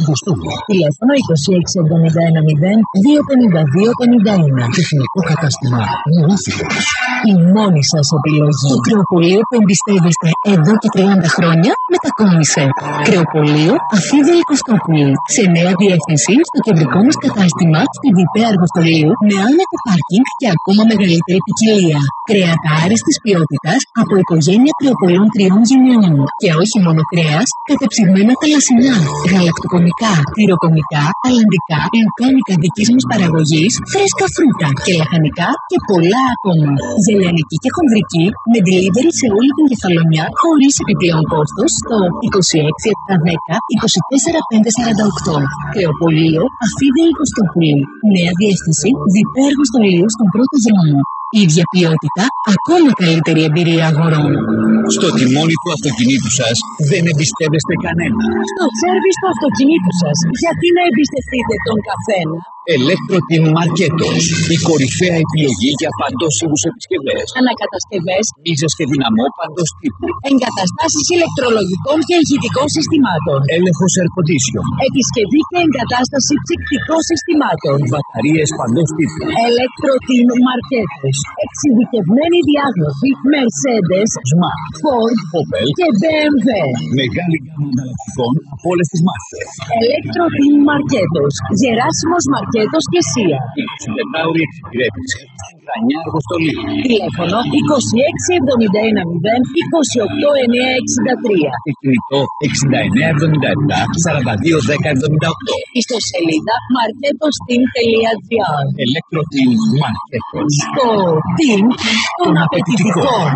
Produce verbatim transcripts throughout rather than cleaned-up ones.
Αργοστόλου. Τηλέφωνο είκοσι έξι εβδομήντα ένα μηδέν δύο πενήντα δύο πενήντα ένα. Τεχνικό κατάστημα Νεόφιλος. Η μόνη σας επιλογή. Το κρεοπωλείο που εμπιστεύεστε εδώ και τριάντα χρόνια μετακόμισε. Κρεοπωλείο Αφίδη Κωστόπουλη. Σε νέα διεύθυνση στο κεντρικό μας κατάστημα στην Διπέ Αργοστολίου με άνετο πάρκινγκ και ακόμα μεγαλύτερη ποικιλία. Κρέατα άριστης ποιότητας από οικογένεια κρεοπωλών τριών γενιών. Και όχι μόνο κρέας, κατεψυγμένα θαλασσινά, γαλακτοκομικά, τυροκομικά, αλλαντικά, λουκάνικα δικής μας παραγωγής, φρέσκα φρούτα και λαχανικά και πολλά ακόμα. Ζελιανική και χονδρική με delivery σε όλη την Κεφαλονιά χωρίς επιπλέον κόστος στο είκοσι έξι επτακόσια δέκα είκοσι τέσσερα πεντακόσια σαράντα οκτώ. Κρεοπωλείο Αφίδη Κωστόπουλη. Νέα διεύθυνση Διπέ Αργοστολίου στον πρώτο δρόμο. Ίδια ποιότητα, ακόμα καλύτερη εμπειρία αγορών. Στο τιμόνι του αυτοκινήτου σας δεν εμπιστεύεστε κανένα. Στο σέρβις του αυτοκινήτου σας, γιατί να εμπιστευτείτε τον καθένα? Electroteam Marketos. Η κορυφαία επιλογή για παντόσιμους επισκευές. Ανακατασκευές, μίζες και δυναμό παντός τύπου. εγκαταστάσεις ηλεκτρολογικών και ηχητικών συστημάτων. Έλεγχος air condition. Επισκευή και εγκατάσταση ψυκτικών συστημάτων. Μπαταρίες παντός τύπου. Electroteam Marketos. Εξειδικευμένη διάγνωση Mercedes, Smart, Ford, Opel και μπι εμ ντάμπλιου. Μεγάλη γάμμα ανταλλακτικών από όλες τις μάρκες. Electroteam Marketos. Γεράσιμος Μαρκέτος και Σία. εικοσιτετράωρη εξυπηρέτηση στην Κρανιά Αργοστολίου. Τηλέφωνο είκοσι έξι εβδομήντα ένα μηδέν είκοσι οκτώ εννιακόσια εξήντα τρία. Και κινητό εξήντα εννέα εβδομήντα επτά σαράντα δύο δέκα εβδομήντα οκτώ. Ιστοσελίδα marketosteam τελεία gr. Electroteam Marketos. Το team των απαιτητικών.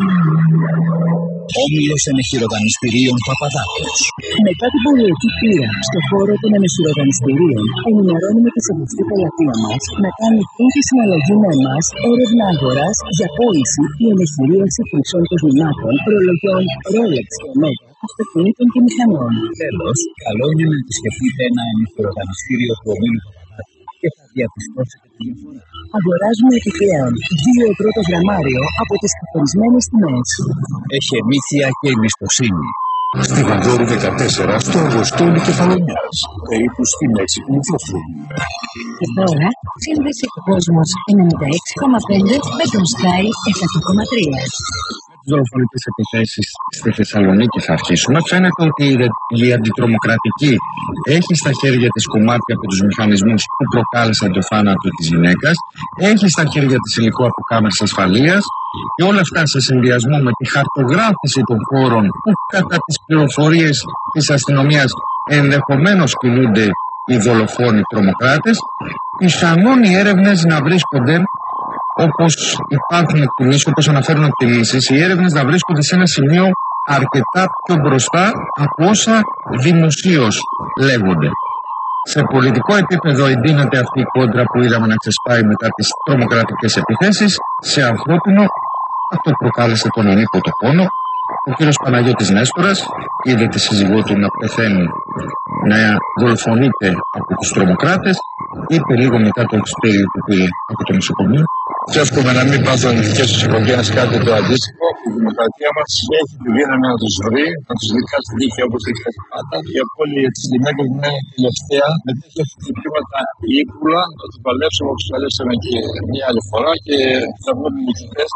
Όμιλος Ενεχειροδανιστηρίων Παπαδάκος. Μετά την πολυετή πείρα στο χώρο των ενεχειροδανιστηρίων, ενημερώνουμε τη σεβαστή πελατεία μας να κάνει πρώτη συναλλαγή με εμάς έρευνα αγοράς για πώληση ή ενεχειρίαση χρυσών κοσμημάτων, προλογιών Rolex και Omega, αυτοκινήτων και μηχανών. Τέλος, καλό είναι να επισκεφτείτε ένα ενεχειροδανιστήριο του ομίλου Παπαδάκου και θα διαπιστώσετε τη διαφορά. Αγοράζουμε επιπλέον δύο ευρώ το γραμμάριο από τις καθορισμένες τιμές. Έχει εμήθεια και εμπιστοσύνη. Στη Βανδόρου δεκατέσσερα, στο Αργοστόλου Κεφαλονιάς, περίπου στη μέση του Μυθόφρου. Και τώρα, σύνδεση κόσμος ενενήντα έξι κόμμα πέντε με τον Sky εκατό κόμμα τρία. Δολοφονικές επιθέσεις στη Θεσσαλονίκη θα αρχίσουμε. Φαίνεται ότι η αντιτρομοκρατική έχει στα χέρια της κομμάτια από τους μηχανισμούς που προκάλεσαν το θάνατο της γυναίκας, έχει στα χέρια της υλικό από κάμερες ασφαλείας και όλα αυτά σε συνδυασμό με τη χαρτογράφηση των χώρων που κατά τις πληροφορίες της αστυνομίας ενδεχομένως κινούνται οι δολοφόνοι τρομοκράτες, πιθανόν οι έρευνες να βρίσκονται, όπως υπάρχουν εκτιμήσεις, όπως αναφέρουν εκτιμήσεις, οι έρευνες να βρίσκονται σε ένα σημείο αρκετά πιο μπροστά από όσα δημοσίως λέγονται. Σε πολιτικό επίπεδο εντείνεται αυτή η κόντρα που είδαμε να ξεσπάει μετά τις τρομοκρατικές επιθέσεις. Σε ανθρώπινο, αυτό προκάλεσε τον ανίποτο πόνο. Ο κύριος Παναγιώτης Νέστορας είδε τη σύζυγό του να πεθαίνει, να δολοφονείται από τους τρομοκράτες. Είπε λίγο μετά το εξπέριο που πήρε από το νοσοκομείο. Και εύχομαι να μην πάθουν οι δικές τους οικογένειες κάτι το αντίστοιχο. Η δημοκρατία μας έχει τη δύναμη να τους βρει, να τους δικάσει στη δίκαια όπως έχει κάνει πάντα. Η απώλεια της γυναίκας μου είναι τελευταία. Με τέτοια χτυπήματα ύπουλα, να τους παλέψουμε όπως παλέψαμε και μια άλλη φορά και θα βγουν νικητές.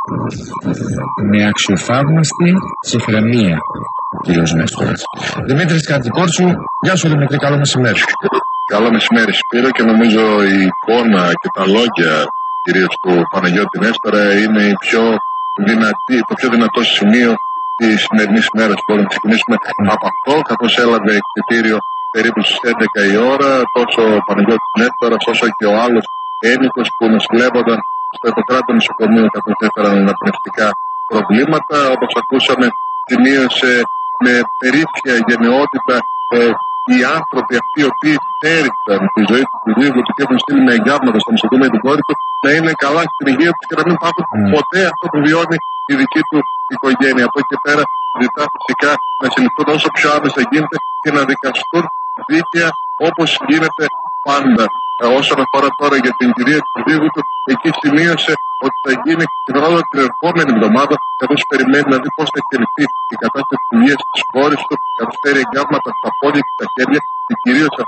Με αξιοθαύμαστη ψυχραιμία ο κύριος Νέστορας. Δημήτρης Κατσικόρτσου, γεια σου Δημήτρη, καλό μεσημέρι. Καλό μεσημέρι Σπύρο, και νομίζω η εικόνα και τα λόγια κυρίως του Παναγιώτη Νέστορα είναι η πιο δυνατή, το πιο δυνατό σημείο της σημερινής ημέρας που μπορούμε να ξεκινήσουμε από αυτό, καθώς έλαβε εκτιτήριο περίπου στις έντεκα η ώρα τόσο ο Παναγιώτης Νέστορας όσο και ο άλλος ένικος που νοσηλεύονταν στο Ιπποκράτο νοσοκομείο καθώς έφεραν αναπνευστικά προβλήματα. Όπως ακούσαμε, σημείωσε με περίφια γενναιότητα ε, οι άνθρωποι αυτοί οι οποίοι στέριξαν τη ζωή του συζύγου του και έχουν στείλει με εγκάβματα στο νοσοκομείο του κόρη του να είναι καλά στην υγεία του και να μην πάθουν mm. ποτέ αυτό που βιώνει η δική του οικογένεια. Από εκεί και πέρα ζητά φυσικά να συλληφθούν όσο πιο άμεσα γίνεται και να δικαστούν δίκαια όπως γίνεται πάντα. Ε, όσον αφορά τώρα για την κυρία του συζύγου του, εκεί σημείωσε ότι θα γίνει πιθανότατα την ερχόμενη εβδομάδα, καθώς περιμένει να δει πώς θα εξελιχθεί η κατάσταση της υγείας της κόρης του, καθώς φέρει εγκάβματα στα πόδια και στα χέρια και κυρίως